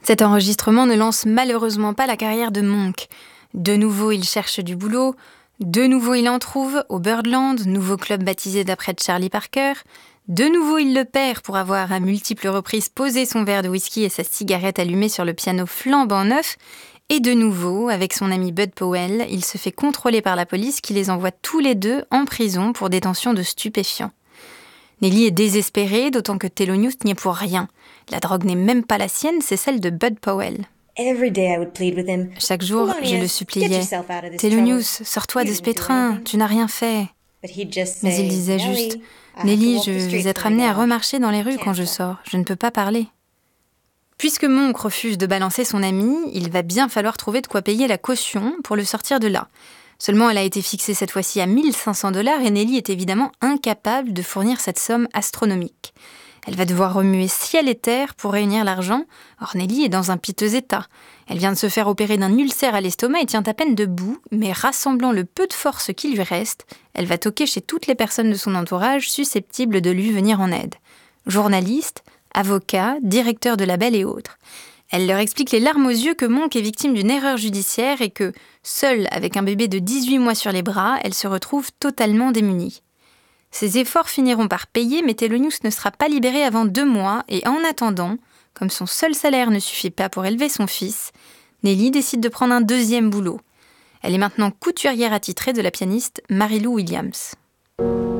Cet enregistrement ne lance malheureusement pas la carrière de Monk. De nouveau, il cherche du boulot. De nouveau, il en trouve au Birdland, nouveau club baptisé d'après Charlie Parker. De nouveau, il le perd pour avoir à multiples reprises posé son verre de whisky et sa cigarette allumée sur le piano flambant neuf. Et de nouveau, avec son ami Bud Powell, il se fait contrôler par la police qui les envoie tous les deux en prison pour détention de stupéfiants. Nellie est désespérée, d'autant que Thelonious n'y est pour rien. La drogue n'est même pas la sienne, c'est celle de Bud Powell. Chaque jour, je le suppliais. « Thelonious, sors-toi de ce pétrin, tu n'as rien fait. » Mais il disait juste « Nellie, je vais être amené à remarcher dans les rues quand je sors, je ne peux pas parler. » Puisque Monk refuse de balancer son ami, il va bien falloir trouver de quoi payer la caution pour le sortir de là. Seulement, elle a été fixée cette fois-ci à 1 500 $ et Nellie est évidemment incapable de fournir cette somme astronomique. Elle va devoir remuer ciel et terre pour réunir l'argent. Or, Nellie est dans un piteux état. Elle vient de se faire opérer d'un ulcère à l'estomac et tient à peine debout, mais rassemblant le peu de force qui lui reste, elle va toquer chez toutes les personnes de son entourage susceptibles de lui venir en aide. Journalistes, avocats, directeurs de labels et autres. Elle leur explique les larmes aux yeux que Monk est victime d'une erreur judiciaire et que, seule avec un bébé de 18 mois sur les bras, elle se retrouve totalement démunie. Ses efforts finiront par payer, mais Thelonious ne sera pas libéré avant 2 mois et en attendant, comme son seul salaire ne suffit pas pour élever son fils, Nellie décide de prendre un deuxième boulot. Elle est maintenant couturière attitrée de la pianiste Mary Lou Williams.